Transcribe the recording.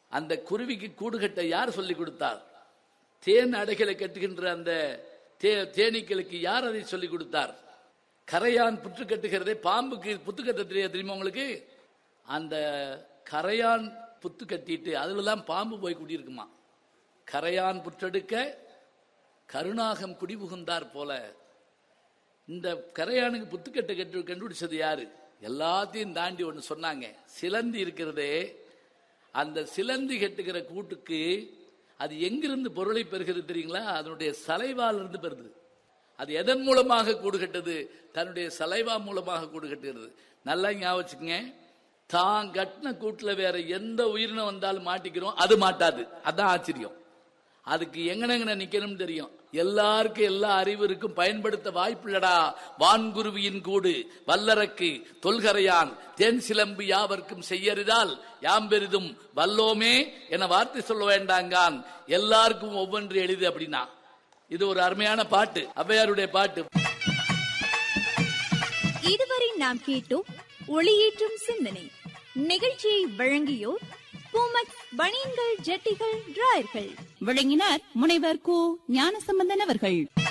அந்த குருவிக்கு கூடு கட்ட யார் சொல்லிக் கொடுத்தார்? தேன் அடைகளை கட்டுகின்ற அந்த தேனீக்களுக்கு யார் அதை சொல்லிக் கொடுத்தார்? கரையான் புற்று கட்டுகிறதே, பாம்புக்கு புத்து கட்ட தெரியுமா உங்களுக்கு? அந்த கரையான் புத்து கட்டிட்டு அதுலதான் பாம்பு போய் குடியிருக்குமா. கரையான் புற்றெடுக்க கருணாகம் குடிபுகுந்தார் போல இந்த கரையானுக்கு புத்துக்கட்டை கண்டுபிடிச்சது யாரு? எல்லாத்தையும் தாண்டி ஒன்று சொன்னாங்க. சிலந்தி இருக்கிறதே, அந்த சிலந்தி கட்டுகிற கூட்டுக்கு அது எங்கிருந்து பொருளை பெறுகிறது தெரியுங்களா? அதனுடைய சலைவால் இருந்து பெறுது. அது எதன் மூலமாக கூடு கட்டுது? தன்னுடைய சலைவா மூலமாக கூடு கட்டுகிறது. நல்லா ஞாபகம் வச்சுக்கங்க. தான் கட்டின கூட்டுல வேற எந்த உயிரினம் வந்தாலும் மாட்டிக்கிறோம், அது மாட்டாது. அதான் ஆச்சரியம். அதுக்கு எங்கன நிக்கணும் தெரியும். எல்லாருக்கும் எல்லா அறிவு இருக்கும், பயன்படுத்த வாய்ப்பு இல்லடா. வான்குருவியின் கூடு வல்லரக்கு தொல்கரையான் தென் சிலம்பு யாவர்க்கும் செய்யறிதால் யாம் பெரிதும் வல்லோமே என வார்த்தை சொல்ல வேண்டாங்கான். எல்லாருக்கும் ஒவ்வொன்று எளிது அப்படின்னா இது ஒரு அருமையான பாட்டு, ஔவையாருடைய பாட்டு. இதுவரை நாம் கேட்டோம் ஒளியேற்றும் சிந்தனை. நிகழ்ச்சியை வழங்கியோர் பூமக்ஸ் பனியன்கள், ஜட்டிகள், டிராயர்கள். வழங்கினார் முனைவர் கு ஞானசம்பந்தன் அவர்கள்.